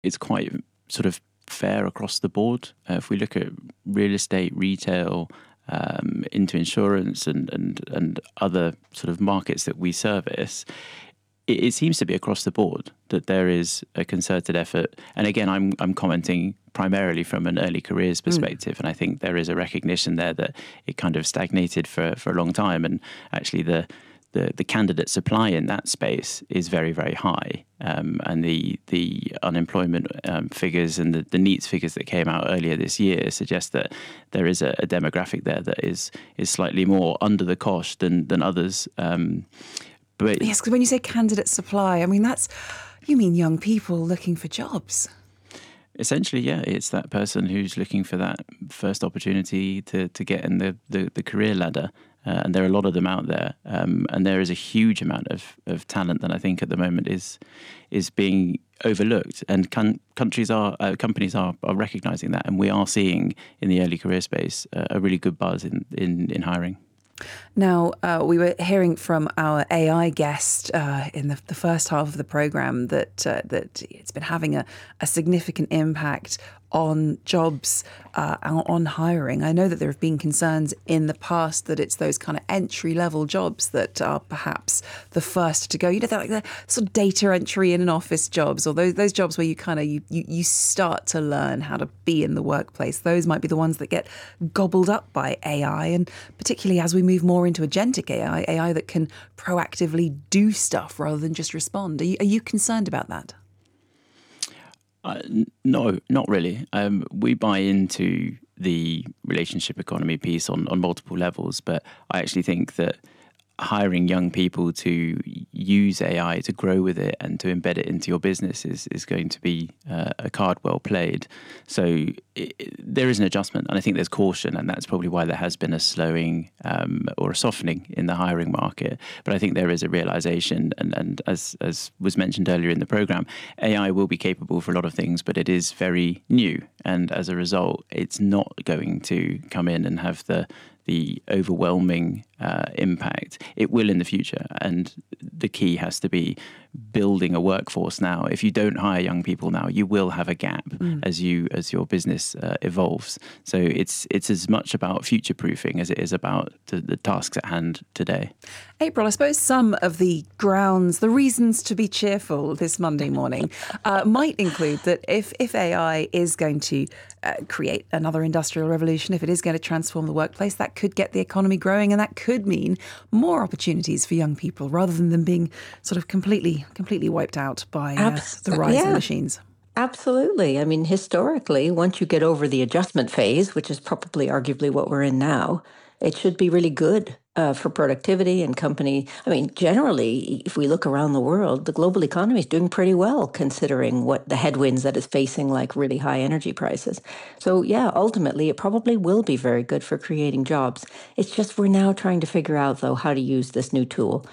it's quite sort of fair across the board. If we look at real estate, retail, into insurance and other sort of markets that we service, it seems to be across the board that there is a concerted effort. And again, I'm commenting primarily from an early careers perspective, and I think there is a recognition there that it kind of stagnated for a long time, and actually the candidate supply in that space is very, very high, and the unemployment figures and the NEETs figures that came out earlier this year suggest that there is a demographic there that is slightly more under the cosh than others. But yes, because when you say candidate supply, I mean you mean young people looking for jobs. Essentially, yeah, it's that person who's looking for that first opportunity to get in the career ladder. And there are a lot of them out there, and there is a huge amount of talent that I think at the moment is being overlooked, and companies are recognizing that, and we are seeing in the early career space a really good buzz in hiring. Now, we were hearing from our AI guest in the first half of the programme that it's been having a significant impact on jobs, on hiring. I know that there have been concerns in the past that it's those kind of entry-level jobs that are perhaps the first to go. You know, they're like the sort of data entry in an office jobs, or those jobs where you kind of you start to learn how to be in the workplace. Those might be the ones that get gobbled up by AI, and particularly as we move more into agentic AI that can proactively do stuff rather than just respond. Are you concerned about that? No, not really. We buy into the relationship economy piece on multiple levels, but I actually think that hiring young people to use AI, to grow with it and to embed it into your business is going to be a card well played. So there is an adjustment, and I think there's caution, and that's probably why there has been a slowing or a softening in the hiring market. But I think there is a realization, and as was mentioned earlier in the program, AI will be capable for a lot of things, but it is very new, and as a result, it's not going to come in and have the overwhelming impact. It will in the future, and the key has to be building a workforce now. If you don't hire young people now, you will have a gap as your business evolves. So it's as much about future proofing as it is about the tasks at hand today. April, I suppose some of the reasons to be cheerful this Monday morning might include that if AI is going to create another industrial revolution, if it is going to transform the workplace, that could get the economy growing, and that could mean more opportunities for young people rather than them being sort of completely wiped out by the rise of machines. Absolutely. I mean, historically, once you get over the adjustment phase, which is probably arguably what we're in now, it should be really good for productivity and company. I mean, generally, if we look around the world, the global economy is doing pretty well considering what the headwinds that it's facing, like really high energy prices. So yeah, ultimately, it probably will be very good for creating jobs. It's just we're now trying to figure out, though, how to use this new tool.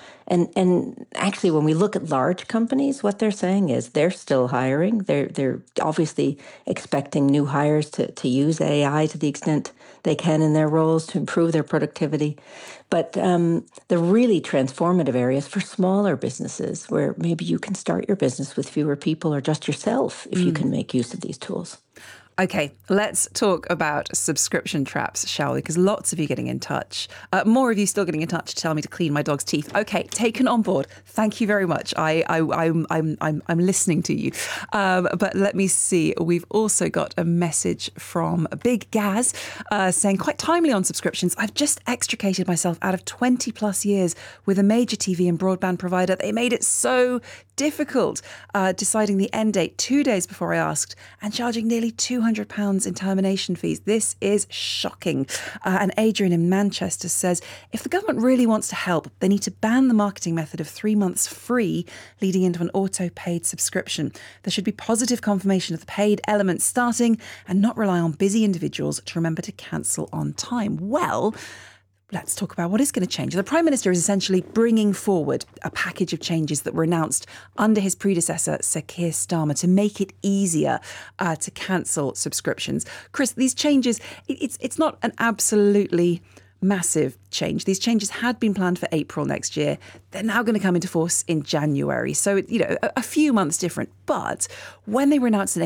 And actually, when we look at large companies, what they're saying is they're still hiring. They're obviously expecting new hires to use AI to the extent they can in their roles to improve their productivity. But the really transformative areas for smaller businesses, where maybe you can start your business with fewer people or just yourself if you can make use of these tools. Okay, let's talk about subscription traps, shall we? Because lots of you getting in touch. More of you still getting in touch to tell me to clean my dog's teeth. Okay, taken on board. Thank you very much. I'm listening to you. But let me see. We've also got a message from Big Gaz saying, quite timely on subscriptions. I've just extricated myself out of 20 plus years with a major TV and broadband provider. They made it so difficult deciding the end date 2 days before I asked, and charging nearly £200 in termination fees. This is shocking. And Adrian in Manchester says, if the government really wants to help, they need to ban the marketing method of 3 months free leading into an auto-paid subscription. There should be positive confirmation of the paid element starting and not rely on busy individuals to remember to cancel on time. Well, let's talk about what is going to change. The Prime Minister is essentially bringing forward a package of changes that were announced under his predecessor, Sir Keir Starmer, to make it easier to cancel subscriptions. Chris, these changes, it's not an absolutely massive change. These changes had been planned for April next year. They're now going to come into force in January. So, a few months different. But when they were announced in